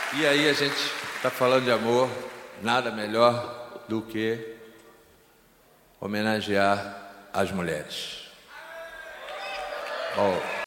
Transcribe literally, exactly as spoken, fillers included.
E aí a gente está falando de amor, nada melhor do que homenagear as mulheres. Oh.